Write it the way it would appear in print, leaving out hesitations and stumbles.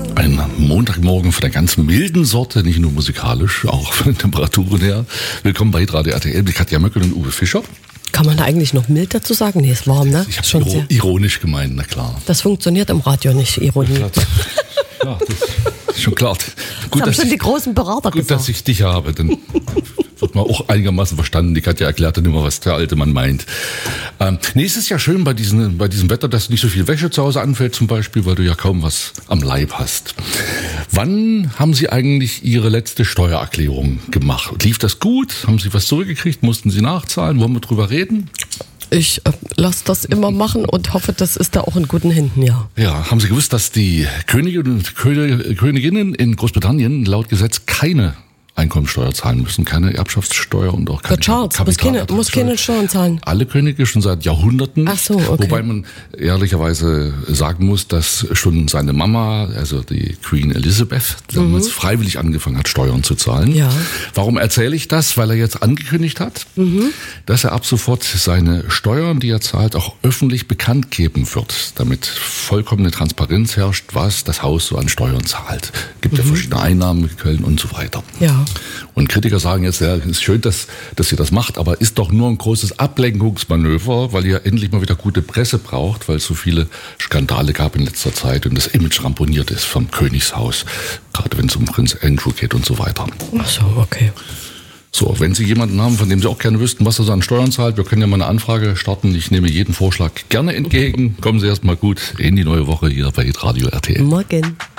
Ein Montagmorgen von der ganz milden Sorte, nicht nur musikalisch, auch von den Temperaturen her. Willkommen bei Radio RTL mit Katja Möckel und Uwe Fischer. Kann man da eigentlich noch mild dazu sagen? Nee, ist warm, ne? Ich habe es ironisch gemeint, na klar. Das funktioniert im Radio nicht, Ironie. Ja, das ist schon klar. Gut, das haben schon die großen Berater gut, gesagt. Dass ich dich habe, dann wird man auch einigermaßen verstanden. Die Katja erklärt dann immer, was der alte Mann meint. Es ist ja schön bei diesem Wetter, dass nicht so viel Wäsche zu Hause anfällt zum Beispiel, weil du ja kaum was am Leib hast. Wann haben Sie eigentlich Ihre letzte Steuererklärung gemacht? Lief das gut? Haben Sie was zurückgekriegt? Mussten Sie nachzahlen? Wollen wir drüber reden? Ich lasse das immer machen und hoffe, das ist da auch in guten Händen, ja. Ja, haben Sie gewusst, dass die Könige und Königinnen in Großbritannien laut Gesetz keine Einkommensteuer zahlen müssen, keine Erbschaftssteuer und auch keine Charles muss keine Steuern zahlen. Alle Könige schon seit Jahrhunderten. Ach so, okay. Wobei man ehrlicherweise sagen muss, dass schon seine Mama, also die Queen Elizabeth, damals freiwillig angefangen hat, Steuern zu zahlen. Ja. Warum erzähle ich das? Weil er jetzt angekündigt hat, dass er ab sofort seine Steuern, die er zahlt, auch öffentlich bekannt geben wird, damit vollkommene Transparenz herrscht, was das Haus so an Steuern zahlt. Gibt ja verschiedene Einnahmequellen und so weiter. Ja. Und Kritiker sagen jetzt, ja, ist schön, dass ihr das macht, aber ist doch nur ein großes Ablenkungsmanöver, weil ihr endlich mal wieder gute Presse braucht, weil es so viele Skandale gab in letzter Zeit und das Image ramponiert ist vom Königshaus, gerade wenn es um Prinz Andrew geht und so weiter. Ach so, okay. So, wenn Sie jemanden haben, von dem Sie auch gerne wüssten, was er so an Steuern zahlt, wir können ja mal eine Anfrage starten. Ich nehme jeden Vorschlag gerne entgegen. Kommen Sie erst mal gut in die neue Woche hier bei Radio RTL. Morgen.